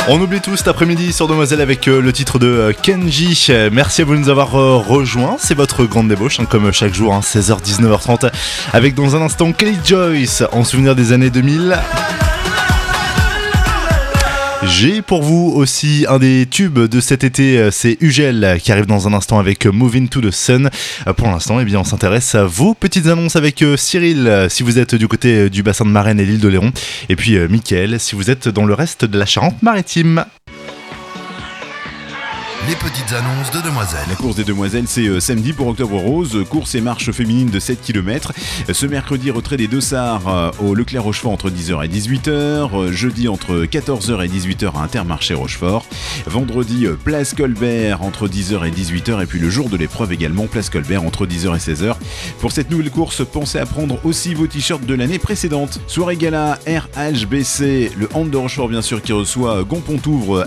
On oublie tout cet après-midi sur Demoiselle avec le titre de Kenji. Merci à vous de nous avoir rejoints. C'est votre grande débauche, comme chaque jour, 16h, 19h30. Avec dans un instant Kelly Joyce, en souvenir des années 2000. J'ai pour vous aussi un des tubes de cet été, c'est Ugel qui arrive dans un instant avec Moving to the Sun. Pour l'instant, on s'intéresse à vos petites annonces avec Cyril, si vous êtes du côté du bassin de Marennes et l'île d'Oléron, et puis Mickaël, si vous êtes dans le reste de la Charente-Maritime. Les petites annonces de Demoiselles. La course des Demoiselles, c'est samedi pour Octobre Rose, course et marche féminine de 7 km. Ce mercredi, retrait des Dossards au Leclerc Rochefort entre 10h et 18h. Jeudi, entre 14h et 18h à Intermarché Rochefort. Vendredi, place Colbert entre 10h et 18h. Et puis le jour de l'épreuve également, place Colbert entre 10h et 16h. Pour cette nouvelle course, pensez à prendre aussi vos t-shirts de l'année précédente. Soirée gala RHBC, le Hand de Rochefort bien sûr qui reçoit Gonpontouvre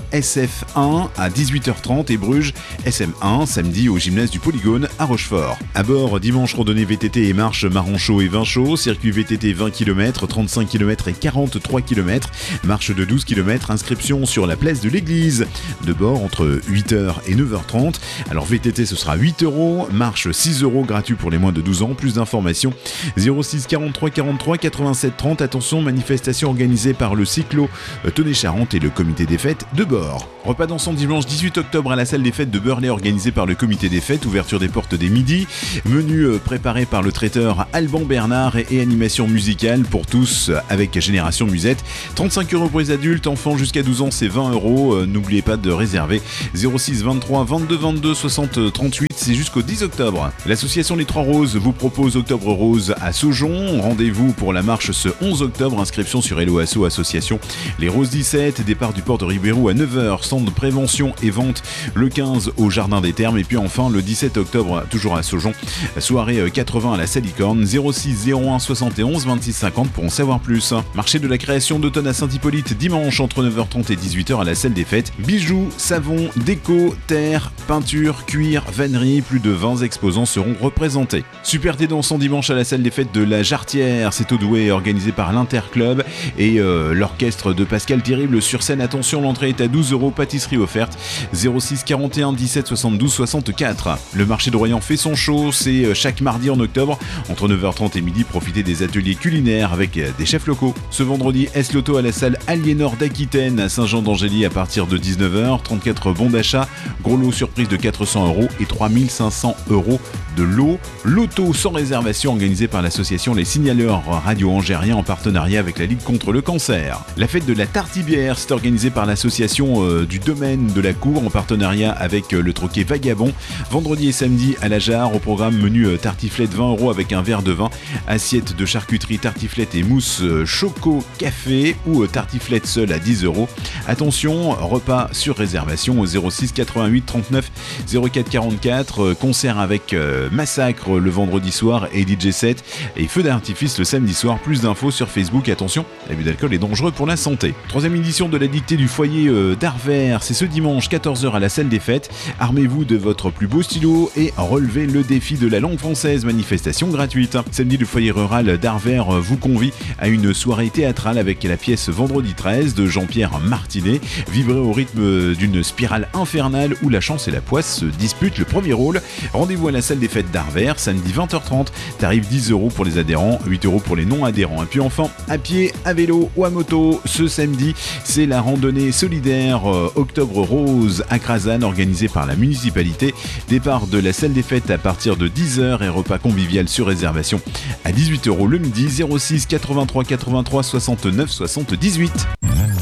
SF1 à 18h30. Et Bruges SM1 samedi au gymnase du Polygone à Rochefort. À bord, dimanche randonnée VTT et marche marron chaud et vin chaud, circuit VTT 20 km, 35 km et 43 km, marche de 12 km, inscription sur la place de l'église. De bord entre 8h et 9h30. Alors VTT ce sera 8€, marche 6€, gratuit pour les moins de 12 ans. Plus d'informations 06 43 43 87 30. Attention, manifestation organisée par le Cyclo Tonnet-Charente et le comité des fêtes de bord. Repas dansant dimanche 18 octobre à la salle des fêtes de Burley organisée par le comité des fêtes, ouverture des portes dès midi, menu préparé par le traiteur Alban Bernard et animation musicale pour tous avec Génération Musette. 35€ pour les adultes, enfants jusqu'à 12 ans c'est 20€, n'oubliez pas de réserver 06 23 22 22 60 38, c'est jusqu'au 10 octobre. L'association Les Trois Roses vous propose Octobre Rose à Saujon, rendez-vous pour la marche ce 11 octobre, inscription sur Hello Asso Association. Les Roses 17, départ du port de Ribérou à 9h, centre de prévention et vente le 15 au Jardin des Thermes et puis enfin le 17 octobre toujours à Saujon, soirée 80 à la Salicorne. 06 01 71 26 50 pour en savoir plus. Marché de la création d'automne à Saint-Hippolyte dimanche entre 9h30 et 18h à la salle des fêtes. Bijoux, savons, déco, terre, peinture, cuir, vannerie, plus de 20 exposants seront représentés. Super thé dansant dimanche à la salle des fêtes de la Jarretière, c'est au Douai, organisé par l'Interclub et l'orchestre de Pascal Terrible sur scène. Attention, l'entrée est à 12€, pâtisserie offerte. 06 41 17 72 64. Le marché de Royan fait son show, c'est chaque mardi en octobre entre 9h30 et midi. Profitez des ateliers culinaires avec des chefs locaux. Ce vendredi, S-Loto à la salle Aliénor d'Aquitaine à Saint-Jean-d'Angély à partir de 19h. 34 bons d'achat, gros lot surprise de 400€ et 3500€ de lot. Loto sans réservation organisé par l'association Les Signaleurs Radio Angériens en partenariat avec la Ligue contre le cancer. La fête de la Tartibière, c'est organisé par l'association du domaine de la Cour en partenariat avec le troquet Vagabond. Vendredi et samedi à la Jarre, au programme menu tartiflette 20€ avec un verre de vin, assiette de charcuterie tartiflette et mousse choco café ou tartiflette seule à 10€. Attention, repas sur réservation au 06 88 39 04 44. Concert avec Massacre le vendredi soir et DJ set et feu d'artifice le samedi soir. Plus d'infos sur Facebook. Attention, l'abus d'alcool est dangereux pour la santé. Troisième édition de la dictée du foyer d'Arvers, c'est ce dimanche 14h à la salle des fêtes. Armez-vous de votre plus beau stylo et relevez le défi de la langue française. Manifestation gratuite. Samedi, le foyer rural d'Arvers vous convie à une soirée théâtrale avec la pièce Vendredi 13 de Jean-Pierre Martinet. Vibrez au rythme d'une spirale infernale où la chance et la poisse se disputent le premier rôle. Rendez-vous à la salle des fêtes d'Arvers, samedi 20h30. Tarif 10€ pour les adhérents, 8€ pour les non-adhérents. Et puis enfin, à pied, à vélo ou à moto, ce samedi, c'est la randonnée solidaire Octobre Rose à Crasane organisée par la municipalité. Départ de la salle des fêtes à partir de 10h et repas convivial sur réservation à 18€ le midi. 06 83 83 69 78.